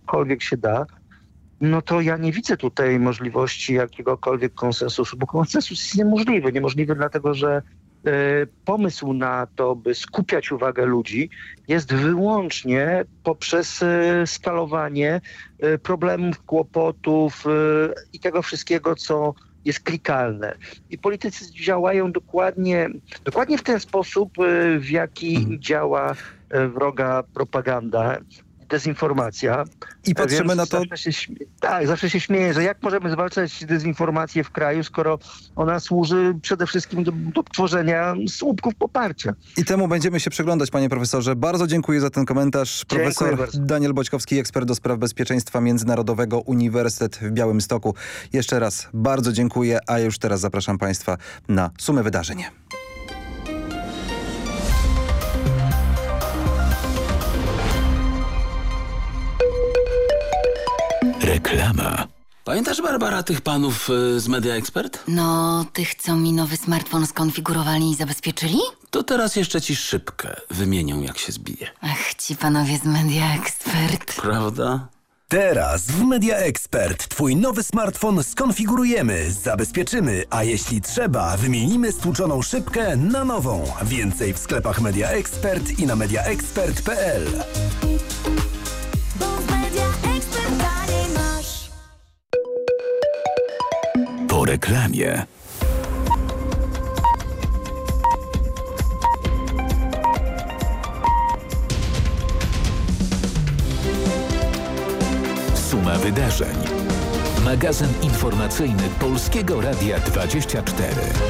cokolwiek się da, no to ja nie widzę tutaj możliwości jakiegokolwiek konsensusu, bo konsensus jest niemożliwy. Niemożliwy dlatego, że pomysł na to, by skupiać uwagę ludzi, jest wyłącznie poprzez skalowanie problemów, kłopotów i tego wszystkiego, co jest klikalne. I politycy działają dokładnie w ten sposób, w jaki działa wroga propaganda, dezinformacja. I patrzymy na to... Zawsze się śmieję, że jak możemy zwalczać dezinformację w kraju, skoro ona służy przede wszystkim do tworzenia słupków poparcia. I temu będziemy się przyglądać, panie profesorze. Bardzo dziękuję za ten komentarz. Profesor Daniel Boćkowski, ekspert do spraw bezpieczeństwa międzynarodowego, Uniwersytet w Białymstoku. Jeszcze raz bardzo dziękuję, a już teraz zapraszam państwa na sumę wydarzeń. Reklama. Pamiętasz, Barbara, tych panów z Media Expert? No, tych, co mi nowy smartfon skonfigurowali i zabezpieczyli? To teraz jeszcze ci szybkę wymienią, jak się zbije. Ach, ci panowie z Media Expert. Prawda? Teraz w Media Expert twój nowy smartfon skonfigurujemy, zabezpieczymy, a jeśli trzeba, wymienimy stłuczoną szybkę na nową. Więcej w sklepach Media Expert i na mediaexpert.pl. Po reklamie. Suma wydarzeń. Magazyn informacyjny Polskiego Radia 24.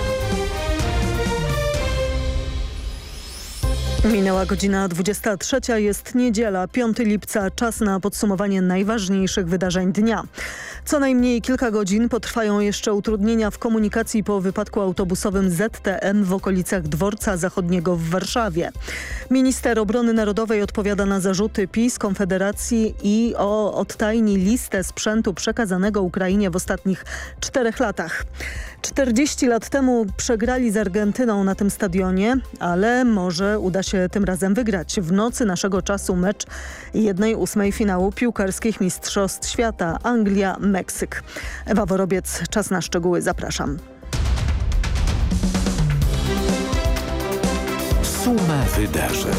Minęła godzina 23, jest niedziela, 5 lipca, czas na podsumowanie najważniejszych wydarzeń dnia. Co najmniej kilka godzin potrwają jeszcze utrudnienia w komunikacji po wypadku autobusowym ZTM w okolicach Dworca Zachodniego w Warszawie. Minister Obrony Narodowej odpowiada na zarzuty PiS, Konfederacji i odtajni listę sprzętu przekazanego Ukrainie w ostatnich 4 latach. 40 lat temu przegrali z Argentyną na tym stadionie, ale może uda się tym razem wygrać. W nocy naszego czasu mecz 1/8 finału piłkarskich Mistrzostw Świata Anglia-Meksyk. Ewa Worobiec, czas na szczegóły, zapraszam. Suma wydarzeń.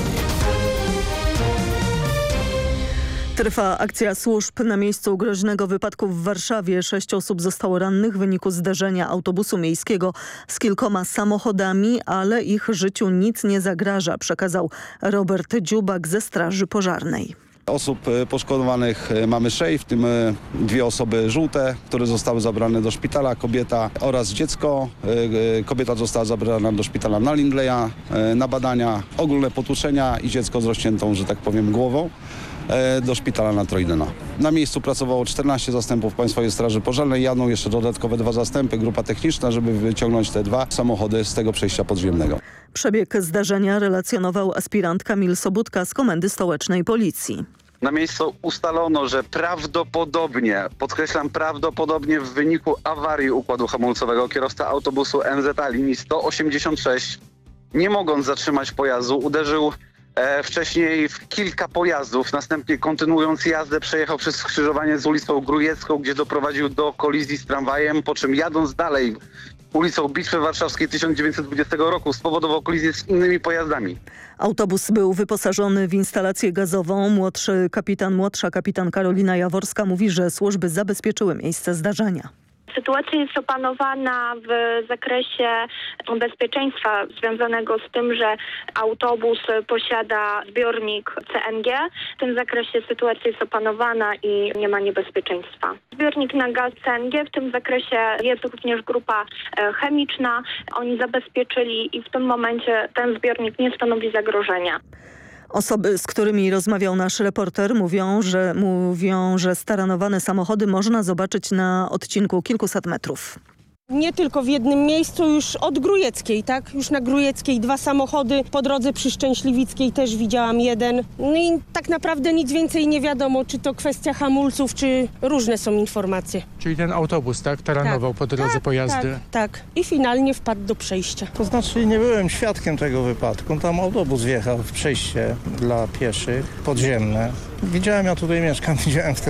Trwa akcja służb na miejscu groźnego wypadku w Warszawie. 6 osób zostało rannych w wyniku zderzenia autobusu miejskiego z kilkoma samochodami, ale ich życiu nic nie zagraża, przekazał Robert Dziubak ze Straży Pożarnej. Osób poszkodowanych mamy 6, w tym 2 osoby żółte, które zostały zabrane do szpitala, kobieta oraz dziecko. Kobieta została zabrana do szpitala na Lindleya na badania, ogólne potłuczenia i dziecko z rozciętą, że tak powiem, głową do szpitala na Trojdena. Na miejscu pracowało 14 zastępów Państwowej Straży Pożarnej. Jadą jeszcze dodatkowe 2 zastępy, grupa techniczna, żeby wyciągnąć te 2 samochody z tego przejścia podziemnego. Przebieg zdarzenia relacjonował aspirant Kamil Sobudka z Komendy Stołecznej Policji. Na miejscu ustalono, że prawdopodobnie, podkreślam prawdopodobnie w wyniku awarii układu hamulcowego kierowca autobusu MZA linii 186, nie mogąc zatrzymać pojazdu, uderzył wcześniej w kilka pojazdów, następnie kontynuując jazdę przejechał przez skrzyżowanie z ulicą Grujecką, gdzie doprowadził do kolizji z tramwajem, po czym jadąc dalej ulicą Bitwy Warszawskiej 1920 roku spowodował kolizję z innymi pojazdami. Autobus był wyposażony w instalację gazową. Młodsza kapitan Karolina Jaworska mówi, że służby zabezpieczyły miejsce zdarzenia. Sytuacja jest opanowana w zakresie bezpieczeństwa związanego z tym, że autobus posiada zbiornik CNG. W tym zakresie sytuacja jest opanowana i nie ma niebezpieczeństwa. Zbiornik na gaz CNG, w tym zakresie jest również grupa chemiczna. Oni zabezpieczyli i w tym momencie ten zbiornik nie stanowi zagrożenia. Osoby, z którymi rozmawiał nasz reporter, mówią, że staranowane samochody można zobaczyć na odcinku kilkuset metrów. Nie tylko w jednym miejscu, już od Grujeckiej, tak? Już na Grujeckiej 2 samochody, po drodze przy Szczęśliwickiej też widziałam 1. No i tak naprawdę nic więcej nie wiadomo, czy to kwestia hamulców, czy różne są informacje. Czyli ten autobus, tak? Taranował po drodze pojazdy. Tak. I finalnie wpadł do przejścia. To znaczy nie byłem świadkiem tego wypadku. Tam autobus wjechał w przejście dla pieszych, podziemne. Widziałem, ja tutaj mieszkam, widziałem wtedy